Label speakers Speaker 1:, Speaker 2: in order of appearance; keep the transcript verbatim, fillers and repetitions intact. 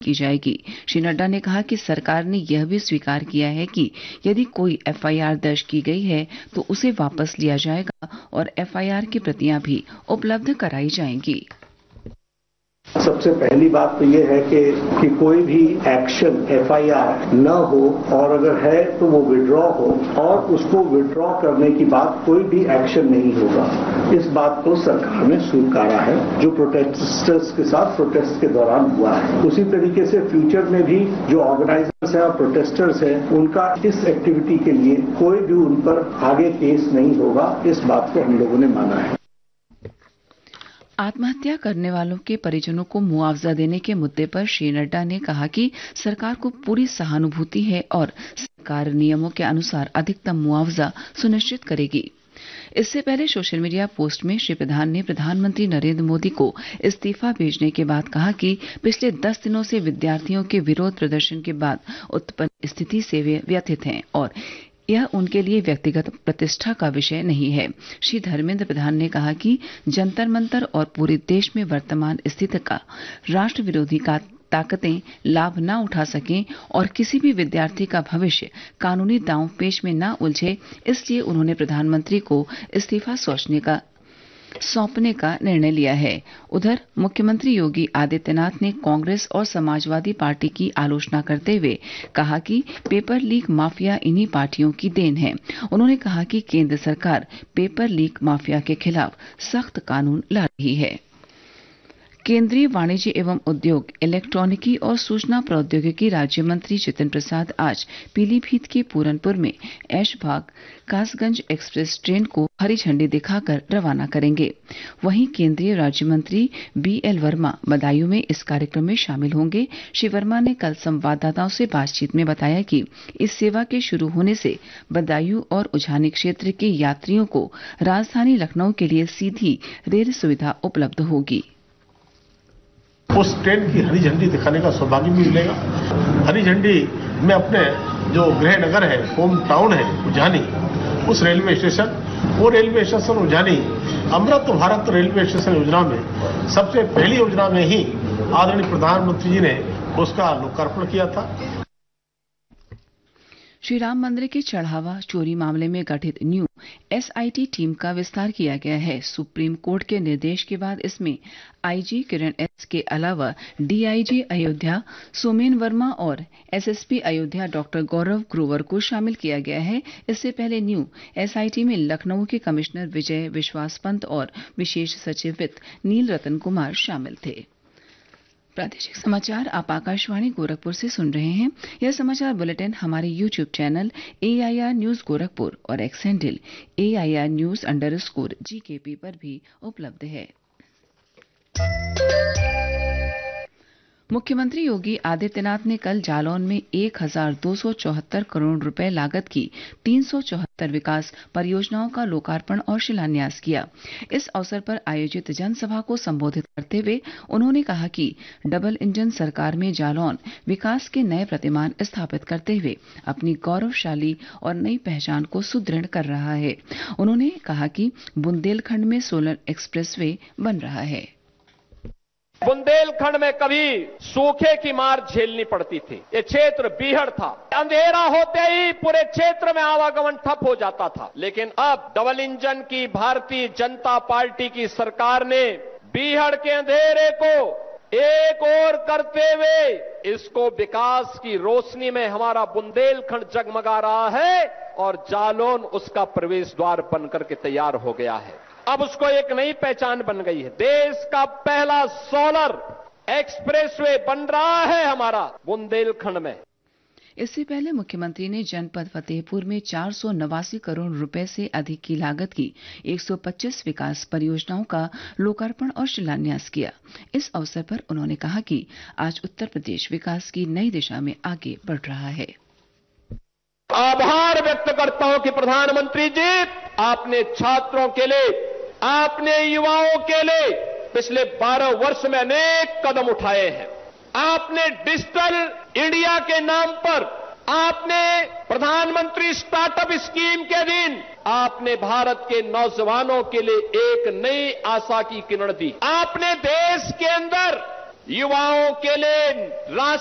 Speaker 1: की जाएगी। श्री नड्डा ने कहा कि सरकार ने यह भी स्वीकार किया है कि यदि कोई एफ आई आर दर्ज की गई है तो उसे वापस लिया जाएगा और एफ आई आर की प्रतियां भी उपलब्ध कराई जाएंगी।
Speaker 2: सबसे पहली बात तो ये है कि, कि कोई भी एक्शन एफ आई आर न हो और अगर है तो वो विड्रॉ हो और उसको विड्रॉ करने की बाद कोई भी एक्शन नहीं होगा। इस बात को सरकार ने स्वीकारा है जो प्रोटेस्टर्स के साथ प्रोटेस्ट के दौरान हुआ है। उसी तरीके से फ्यूचर में भी जो ऑर्गेनाइजर्स हैं और प्रोटेस्टर्स हैं उनका इस एक्टिविटी के लिए कोई भी उन पर आगे केस नहीं होगा। इस बात को हम लोगों ने माना है।
Speaker 1: आत्महत्या करने वालों के परिजनों को मुआवजा देने के मुद्दे पर श्री नड्डा ने कहा कि सरकार को पूरी सहानुभूति है और सरकार नियमों के अनुसार अधिकतम मुआवजा सुनिश्चित करेगी। इससे पहले सोशल मीडिया पोस्ट में श्री प्रधान ने प्रधानमंत्री नरेंद्र मोदी को इस्तीफा भेजने के बाद कहा कि पिछले दस दिनों से विद्यार्थियों के विरोध प्रदर्शन के बाद उत्पन्न स्थिति से वे व्यथित हैं और यह उनके लिए व्यक्तिगत प्रतिष्ठा का विषय नहीं है। श्री धर्मेंद्र प्रधान ने कहा कि जंतर मंतर और पूरे देश में वर्तमान स्थिति का राष्ट्र विरोधी का ताकतें लाभ न उठा सकें और किसी भी विद्यार्थी का भविष्य कानूनी दांव पेच में न उलझे, इसलिए उन्होंने प्रधानमंत्री को इस्तीफा सोचने का सौंपने का निर्णय लिया है। उधर मुख्यमंत्री योगी आदित्यनाथ ने कांग्रेस और समाजवादी पार्टी की आलोचना करते हुए कहा कि पेपर लीक माफिया इन्हीं पार्टियों की देन है। उन्होंने कहा कि केंद्र सरकार पेपर लीक माफिया के खिलाफ सख्त कानून ला रही है। केंद्रीय वाणिज्य एवं उद्योग, इलेक्ट्रॉनिकी और सूचना प्रौद्योगिकी राज्य मंत्री जितिन प्रसाद आज पीलीभीत के पूरनपुर में ऐशबाग कासगंज एक्सप्रेस ट्रेन को हरी झंडी दिखाकर रवाना करेंगे। वहीं केंद्रीय राज्य मंत्री बी एल वर्मा बदायूं में इस कार्यक्रम में शामिल होंगे। श्री वर्मा ने कल संवाददाताओं से बातचीत में बताया कि इस सेवा के शुरू होने से बदायूं और उझानी क्षेत्र के यात्रियों को राजधानी लखनऊ के लिए सीधी रेल सुविधा उपलब्ध होगी।
Speaker 3: उस ट्रेन की हरी झंडी दिखाने का सौभाग्य भी मिलेगा। हरी झंडी में अपने जो गृह नगर है, होम टाउन है उझानी, उस रेलवे स्टेशन, वो railway station उझानी Amrit Bharat railway station योजना में सबसे पहली योजना में ही आदरणीय प्रधानमंत्री जी ने उसका लोकार्पण किया था।
Speaker 1: श्री राम मंदिर के चढ़ावा चोरी मामले में गठित new S I T team का विस्तार किया गया है। सुप्रीम कोर्ट के निर्देश के बाद इसमें आई जी किरण एस के अलावा डी आई जी अयोध्या सोमेन वर्मा और S S P Ayodhya doctor गौरव ग्रोवर को शामिल किया गया है। इससे पहले न्यू एस आई टी में लखनऊ के कमिश्नर विजय विश्वास पंत और विशेष सचिव वित्त नील रतन कुमार शामिल थे। प्रादेशिक समाचार आप आकाशवाणी गोरखपुर से सुन रहे हैं। यह समाचार बुलेटिन हमारे YouTube channel A I R news Gorakhpur और x handle A I R news under score जी के पी पर भी उपलब्ध है। मुख्यमंत्री योगी आदित्यनाथ ने कल जालौन में एक हजार दो सौ चौहत्तर करोड़ रुपए लागत की तीन सौ चौहत्तर विकास परियोजनाओं का लोकार्पण और शिलान्यास किया। इस अवसर पर आयोजित जनसभा को संबोधित करते हुए उन्होंने कहा कि डबल इंजन सरकार में जालौन विकास के नए प्रतिमान स्थापित करते हुए अपनी गौरवशाली और नई पहचान को सुदृढ़ कर रहा है। उन्होंने कहा कि बुंदेलखंड में सोलर एक्सप्रेसवे बन रहा है।
Speaker 4: बुंदेलखंड में कभी सूखे की मार झेलनी पड़ती थी। ये क्षेत्र बीहड़ था, अंधेरा होते ही पूरे क्षेत्र में आवागमन ठप हो जाता था। लेकिन अब डबल इंजन की भारतीय जनता पार्टी की सरकार ने बीहड़ के अंधेरे को एक और करते हुए इसको विकास की रोशनी में हमारा बुंदेलखंड जगमगा रहा है और जालौन उसका प्रवेश द्वार बनकर के तैयार हो गया है। अब उसको एक नई पहचान बन गई है। देश का पहला सोलर एक्सप्रेसवे बन रहा है हमारा बुंदेलखंड में।
Speaker 1: इससे पहले मुख्यमंत्री ने जनपद फतेहपुर में चार सौ नवासी करोड़ रुपए से अधिक की लागत की एक सौ पच्चीस विकास परियोजनाओं का लोकार्पण और शिलान्यास किया। इस अवसर पर उन्होंने कहा कि आज उत्तर प्रदेश विकास की नई दिशा में आगे बढ़ रहा है।
Speaker 4: आभार व्यक्त करता हूं कि प्रधानमंत्री जी, आपने छात्रों के लिए, आपने युवाओं के लिए पिछले बारह वर्ष में अनेक कदम उठाए हैं। आपने डिजिटल इंडिया के नाम पर, आपने प्रधानमंत्री स्टार्टअप स्कीम के दिन आपने भारत के नौजवानों के लिए एक नई आशा की किरण दी। आपने देश के अंदर युवाओं के लिए राष्ट्र